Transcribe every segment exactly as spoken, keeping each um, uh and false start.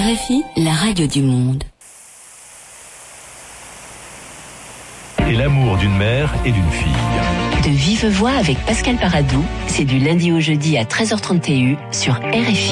R F I, la radio du monde. Et l'amour d'une mère et d'une fille. De vive voix avec Pascal Paradou, c'est du lundi au jeudi à treize heures trente sur R F I.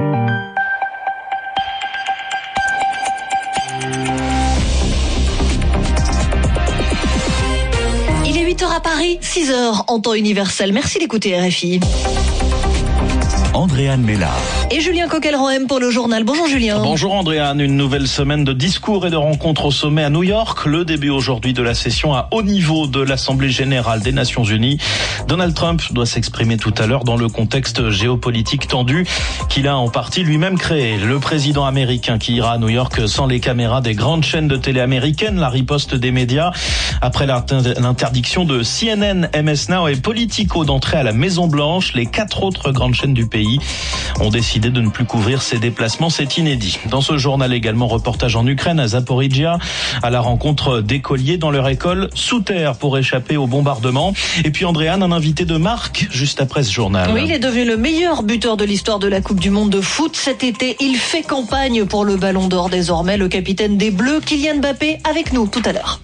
Il est huit heures à Paris, six heures en temps universel. Merci d'écouter R F I. Andréane Mélard. Et Julien Coquelroem pour le journal. Bonjour Julien. Bonjour Andréane, une nouvelle semaine de discours et de rencontres au sommet à New York. Le début aujourd'hui de la session à haut niveau de l'Assemblée Générale des Nations Unies. Donald Trump doit s'exprimer tout à l'heure dans le contexte géopolitique tendu qu'il a en partie lui-même créé. Le président américain qui ira à New York sans les caméras des grandes chaînes de télé américaines, la riposte des médias après l'interdiction de C N N, M S Now et Politico d'entrer à la Maison Blanche. Les quatre autres grandes chaînes du pays ont décidé de ne plus couvrir ces déplacements, c'est inédit. Dans ce journal également, reportage en Ukraine, à Zaporizhzhia, à la rencontre d'écoliers dans leur école sous terre pour échapper au bombardement. Et puis Andréane, un invité de marque juste après ce journal. Oui, il est devenu le meilleur buteur de l'histoire de la Coupe du Monde de foot cet été. Il fait campagne pour le Ballon d'Or désormais. Le capitaine des Bleus, Kylian Mbappé, avec nous tout à l'heure.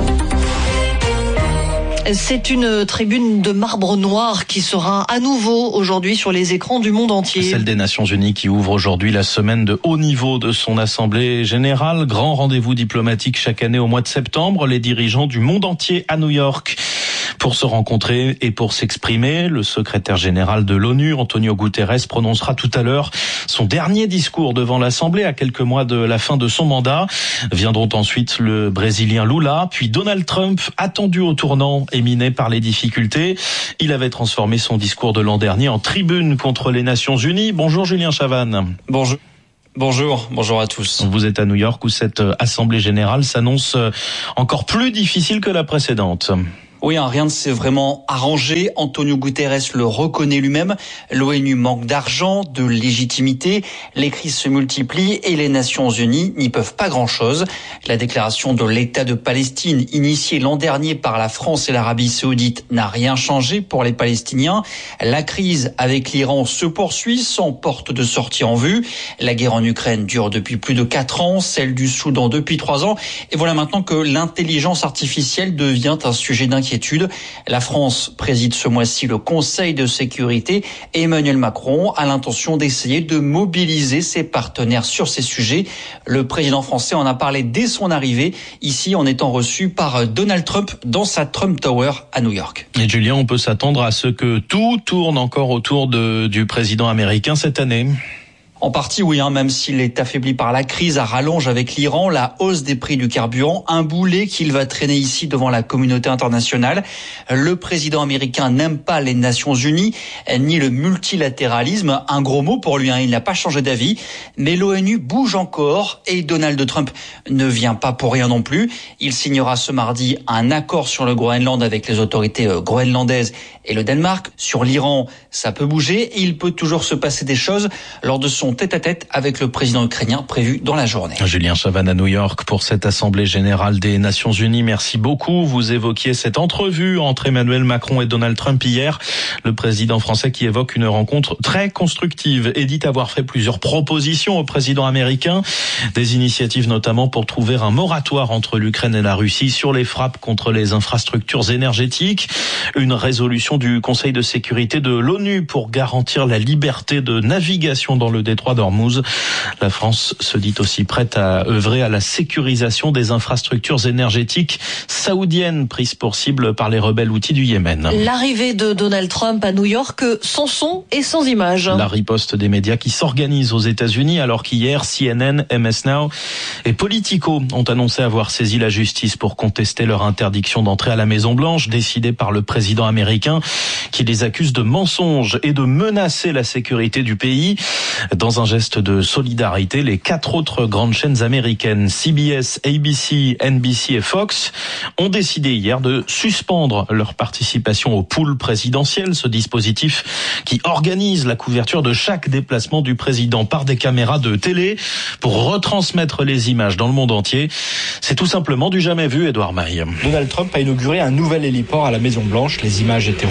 C'est une tribune de marbre noir qui sera à nouveau aujourd'hui sur les écrans du monde entier. Celle des Nations Unies qui ouvre aujourd'hui la semaine de haut niveau de son Assemblée Générale. Grand rendez-vous diplomatique chaque année au mois de septembre. Les dirigeants du monde entier à New York pour se rencontrer et pour s'exprimer. Le secrétaire général de l'ONU, Antonio Guterres, prononcera tout à l'heure son dernier discours devant l'Assemblée à quelques mois de la fin de son mandat. Viendront ensuite le Brésilien Lula, puis Donald Trump, attendu au tournant et miné par les difficultés. Il avait transformé son discours de l'an dernier en tribune contre les Nations Unies. Bonjour Julien Chavannes. Bonjour. Bonjour, bonjour à tous. Vous êtes à New York où cette Assemblée Générale s'annonce encore plus difficile que la précédente. Oui, hein, rien ne s'est vraiment arrangé. Antonio Guterres le reconnaît lui-même. L'ONU manque d'argent, de légitimité. Les crises se multiplient et les Nations Unies n'y peuvent pas grand-chose. La déclaration de l'État de Palestine, initiée l'an dernier par la France et l'Arabie Saoudite, n'a rien changé pour les Palestiniens. La crise avec l'Iran se poursuit sans porte de sortie en vue. La guerre en Ukraine dure depuis plus de quatre ans, celle du Soudan depuis trois ans. Et voilà maintenant que l'intelligence artificielle devient un sujet d'inquiétude. La France préside ce mois-ci le Conseil de sécurité et Emmanuel Macron a l'intention d'essayer de mobiliser ses partenaires sur ces sujets. Le président français en a parlé dès son arrivée, ici en étant reçu par Donald Trump dans sa Trump Tower à New York. Et Julien, on peut s'attendre à ce que tout tourne encore autour de, du président américain cette année ? En partie, oui, hein, même s'il est affaibli par la crise à rallonge avec l'Iran, la hausse des prix du carburant, un boulet qu'il va traîner ici devant la communauté internationale. Le président américain n'aime pas les Nations Unies, ni le multilatéralisme. Un gros mot pour lui, hein, il n'a pas changé d'avis. Mais l'ONU bouge encore et Donald Trump ne vient pas pour rien non plus. Il signera ce mardi un accord sur le Groenland avec les autorités groenlandaises et le Danemark. Sur l'Iran, ça peut bouger et il peut toujours se passer des choses lors de son tête-à-tête avec le président ukrainien prévu dans la journée. Julien Chavannes à New York pour cette Assemblée Générale des Nations Unies. Merci beaucoup. Vous évoquiez cette entrevue entre Emmanuel Macron et Donald Trump hier. Le président français qui évoque une rencontre très constructive et dit avoir fait plusieurs propositions au président américain. Des initiatives notamment pour trouver un moratoire entre l'Ukraine et la Russie sur les frappes contre les infrastructures énergétiques. Une résolution du Conseil de sécurité de l'ONU pour garantir la liberté de navigation dans le détroit d'Ormuz. La France se dit aussi prête à œuvrer à la sécurisation des infrastructures énergétiques saoudiennes prises pour cible par les rebelles houthis du Yémen. L'arrivée de Donald Trump à New York sans son et sans image. La riposte des médias qui s'organisent aux États-Unis alors qu'hier C N N, M S Now et Politico ont annoncé avoir saisi la justice pour contester leur interdiction d'entrer à la Maison-Blanche décidée par le président américain qui les accuse de mensonges et de menacer la sécurité du pays. Dans un geste de solidarité, les quatre autres grandes chaînes américaines, C B S, A B C, N B C et Fox, ont décidé hier de suspendre leur participation au pool présidentiel, ce dispositif qui organise la couverture de chaque déplacement du président par des caméras de télé pour retransmettre les images dans le monde entier. C'est tout simplement du jamais vu, Edouard Maille. Donald Trump a inauguré un nouvel héliport à la Maison-Blanche. Les images étaient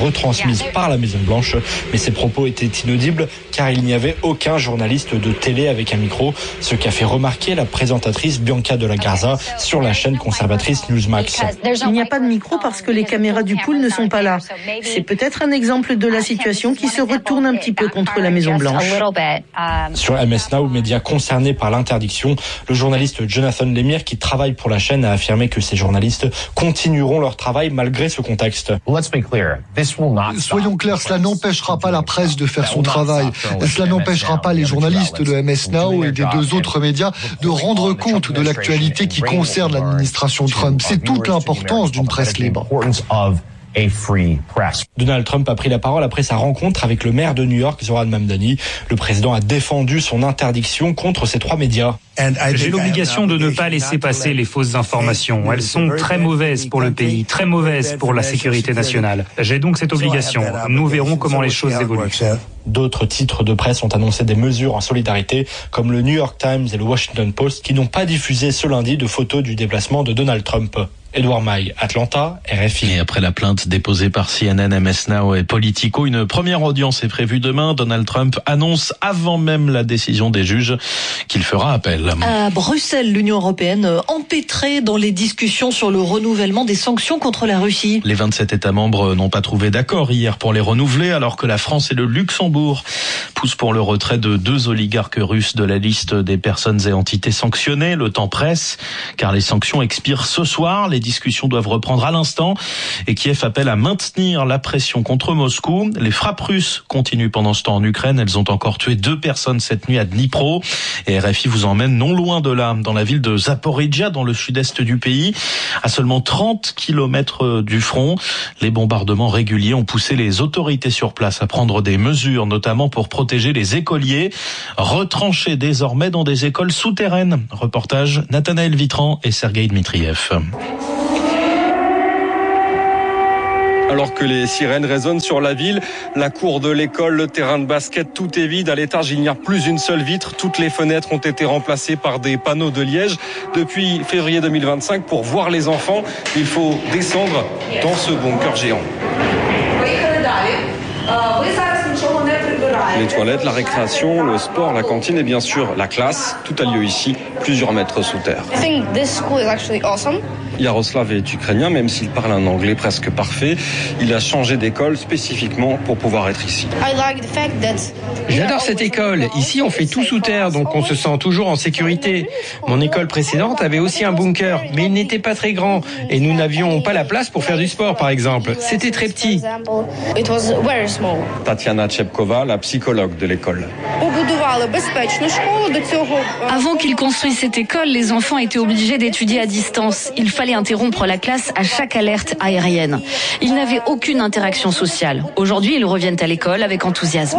retransmises par la Maison-Blanche. Mais ces propos étaient inaudibles car il n'y avait aucun journaliste de télé avec un micro, ce qu'a fait remarquer la présentatrice Bianca Della Garza sur la chaîne conservatrice Newsmax. Il n'y a pas de micro parce que les caméras du pool ne sont pas là. C'est peut-être un exemple de la situation qui se retourne un petit peu contre la Maison-Blanche. Sur M S Now, média concerné par l'interdiction, le journaliste Jonathan Lemire, qui travaille pour la chaîne, a affirmé que ces journalistes continueront leur travail malgré ce contexte. Soyons clairs, cela n'empêchera pas la presse de faire son travail. Cela n'empêchera pas les journalistes de M S Now et des deux autres médias de rendre compte de l'actualité qui concerne l'administration Trump. C'est toute l'importance d'une presse libre. Donald Trump a pris la parole après sa rencontre avec le maire de New York, Zoran Mamdani. Le président a défendu son interdiction contre ces trois médias. J'ai l'obligation de ne pas laisser passer les fausses informations. Elles sont très mauvaises pour le pays, très mauvaises pour la sécurité nationale. J'ai donc cette obligation. Nous verrons comment les choses évoluent. D'autres titres de presse ont annoncé des mesures en solidarité, comme le New York Times et le Washington Post, qui n'ont pas diffusé ce lundi de photos du déplacement de Donald Trump. Edouard Maille, Atlanta, R F I. Et après la plainte déposée par C N N, M S Now et Politico, une première audience est prévue demain. Donald Trump annonce avant même la décision des juges qu'il fera appel. À Bruxelles, l'Union européenne empêtrée dans les discussions sur le renouvellement des sanctions contre la Russie. Les vingt-sept États membres n'ont pas trouvé d'accord hier pour les renouveler, alors que la France et le Luxembourg poussent pour le retrait de deux oligarques russes de la liste des personnes et entités sanctionnées. Le temps presse, car les sanctions expirent ce soir. Les discussions doivent reprendre à l'instant et Kiev appelle à maintenir la pression contre Moscou. Les frappes russes continuent pendant ce temps en Ukraine. Elles ont encore tué deux personnes cette nuit à Dnipro. Et R F I vous emmène non loin de là, dans la ville de Zaporijia, dans le sud-est du pays, à seulement trente kilomètres du front. Les bombardements réguliers ont poussé les autorités sur place à prendre des mesures, notamment pour protéger les écoliers, retranchés désormais dans des écoles souterraines. Reportage Nathanaël Vitran et Sergueï Dmitriev. Alors que les sirènes résonnent sur la ville, la cour de l'école, le terrain de basket, tout est vide. À l'étage, il n'y a plus une seule vitre. Toutes les fenêtres ont été remplacées par des panneaux de liège. Depuis février deux mille vingt-cinq, pour voir les enfants, il faut descendre dans ce bunker géant. Les toilettes, la récréation, le sport, la cantine et bien sûr la classe, tout a lieu ici, plusieurs mètres sous terre. Yaroslav est ukrainien, même s'il parle un anglais presque parfait. Il a changé d'école spécifiquement pour pouvoir être ici. J'adore cette école. Ici, on fait tout sous terre, donc on se sent toujours en sécurité. Mon école précédente avait aussi un bunker, mais il n'était pas très grand et nous n'avions pas la place pour faire du sport, par exemple. C'était très petit. Tatiana Chepkova, la psychologue de l'école. Avant qu'ils construisent cette école, les enfants étaient obligés d'étudier à distance. Il fallait interrompre la classe à chaque alerte aérienne. Ils n'avaient aucune interaction sociale. Aujourd'hui, ils reviennent à l'école avec enthousiasme.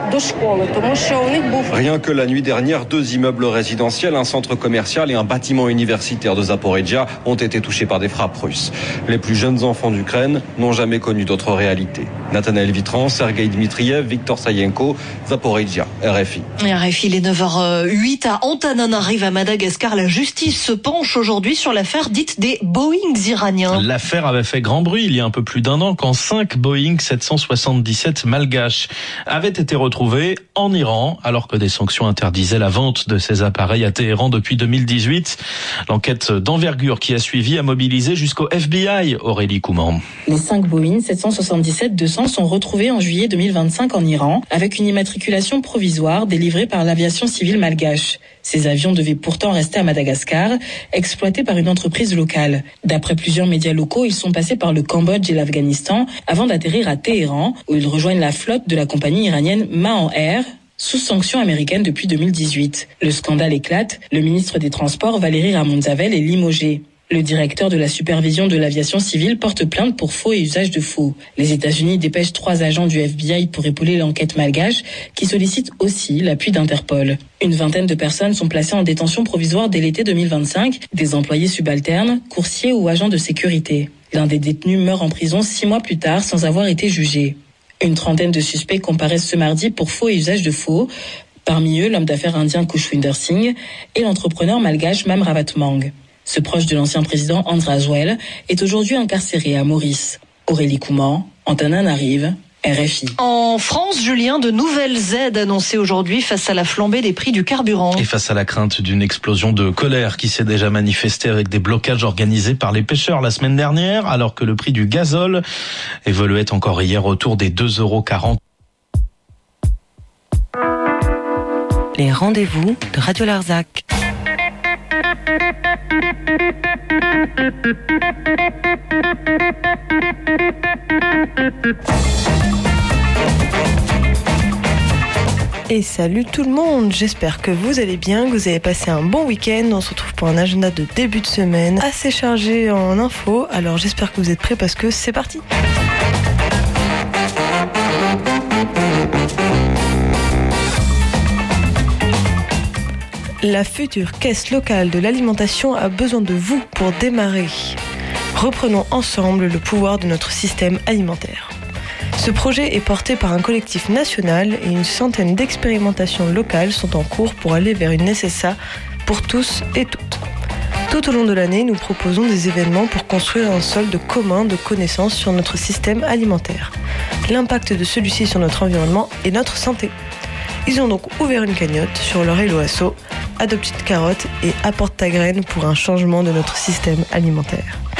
Rien que la nuit dernière, deux immeubles résidentiels, un centre commercial et un bâtiment universitaire de Zaporijia ont été touchés par des frappes russes. Les plus jeunes enfants d'Ukraine n'ont jamais connu d'autre réalité. Nathanaël Vitran, Sergueï Dmitriev, Victor Sayenko, Zaporijia, R F I. R F I, il est neuf heures huit à Antananarive à Madagascar. La justice se penche aujourd'hui sur l'affaire dite des Boeings iraniens. L'affaire avait fait grand bruit il y a un peu plus d'un an quand cinq Boeing sept cent soixante-dix-sept malgaches avaient été retrouvés en Iran alors que des sanctions interdisaient la vente de ces appareils à Téhéran depuis deux mille dix-huit. L'enquête d'envergure qui a suivi a mobilisé jusqu'au F B I, Aurélie Couman. Les cinq Boeing sept cent soixante-dix-sept deux cents sont retrouvés en juillet deux mille vingt-cinq en Iran avec une immatriculation provisoire délivrée par l'aviation civile malgache. Ces avions devaient pourtant rester à Madagascar, exploités par une entreprise locale. D'après plusieurs médias locaux, ils sont passés par le Cambodge et l'Afghanistan avant d'atterrir à Téhéran, où ils rejoignent la flotte de la compagnie iranienne Mahan Air, sous sanctions américaines depuis deux mille dix-huit. Le scandale éclate, le ministre des Transports, Valérie Ramonzavel, est limogé. Le directeur de la supervision de l'aviation civile porte plainte pour faux et usage de faux. Les États-Unis dépêchent trois agents du F B I pour épauler l'enquête malgache, qui sollicite aussi l'appui d'Interpol. Une vingtaine de personnes sont placées en détention provisoire dès l'été deux mille vingt-cinq, des employés subalternes, coursiers ou agents de sécurité. L'un des détenus meurt en prison six mois plus tard sans avoir été jugé. Une trentaine de suspects comparaissent ce mardi pour faux et usage de faux. Parmi eux, l'homme d'affaires indien Khushwinder Singh et l'entrepreneur malgache Mam Ravat Mang. Ce proche de l'ancien président André Azoulay est aujourd'hui incarcéré à Maurice. Aurélie Couman, Antananarive, R F I. En France, Julien, de nouvelles aides annoncées aujourd'hui face à la flambée des prix du carburant. Et face à la crainte d'une explosion de colère qui s'est déjà manifestée avec des blocages organisés par les pêcheurs la semaine dernière, alors que le prix du gazole évoluait encore hier autour des deux euros quarante. Les rendez-vous de Radio Larzac. Et salut tout le monde, j'espère que vous allez bien, que vous avez passé un bon week-end. On se retrouve pour un agenda de début de semaine assez chargé en infos, alors j'espère que vous êtes prêts parce que c'est parti. La future caisse locale de l'alimentation a besoin de vous pour démarrer. Reprenons ensemble le pouvoir de notre système alimentaire. Ce projet est porté par un collectif national et une centaine d'expérimentations locales sont en cours pour aller vers une S S A pour tous et toutes. Tout au long de l'année, nous proposons des événements pour construire un solde commun de connaissances sur notre système alimentaire, l'impact de celui-ci sur notre environnement et notre santé. Ils ont donc ouvert une cagnotte sur leur Hello Asso, Adopte une carotte et apporte ta graine pour un changement de notre système alimentaire.